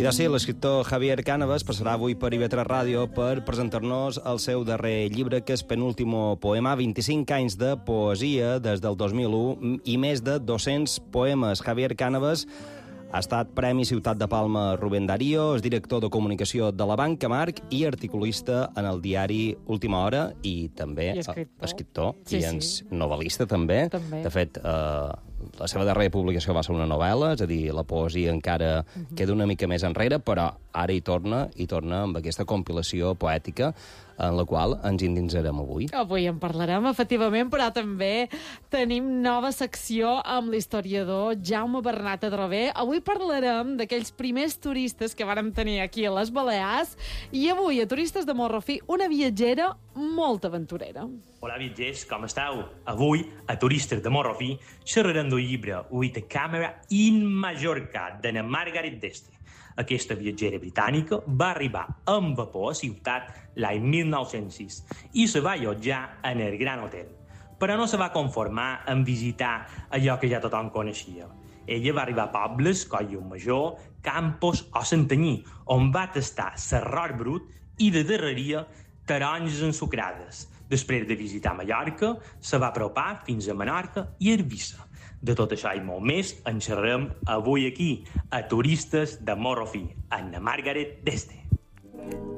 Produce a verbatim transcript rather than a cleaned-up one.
I de ser l'escriptor Javier Cánovas passarà avui per I V tres Ràdio per presentar-nos el seu darrer llibre, que és Penúltimo Poema, vint-i-cinc anys de poesia des del dos mil u i més de dos-cents poemes. Javier Cánovas ha estat Premi Ciutat de Palma Rubén Darío, és director de comunicació de la Banca Marc i articulista en el diari Última Hora i també I escriptor, escriptor sí, i sí. ens novel·lista també. també. De fet, eh, la seva darrera publicació va ser una novel·la, és a dir, la poesia encara uh -huh. queda una mica més enrere, però ara hi torna, i torna amb aquesta compilació poètica en la qual ens endinsarem avui. Avui en parlarem, efectivament, però també tenim nova secció amb l'historiador Jaume Bernat Adrover. Avui parlarem d'aquells primers turistes que vàrem tenir aquí a les Balears i avui, a Turistes de Morro Fi, una viatgera molt aventurera. Hola, viatgers, com esteu? Avui, a Turistes de Morro Fi, xerrarem del llibre With a Camera in Mallorca, de na Margaret d'Este. Aquesta viatgera britànica va arribar amb vapor a ciutat l'any mil nou-cents sis i se va allotjar en el Gran Hotel. Però no se va conformar en visitar allò que ja tothom coneixia. Ella va arribar a pobles, Colldejou, Campos o Santanyí, on va tastar serrot brut i de darreria taronges ensucrades. Després de visitar Mallorca, se va apropar fins a Menorca i Eivissa. De tot això i molt més en xerrarem avui aquí, a Turistes de Morro Fi, amb na Margaret d'Este.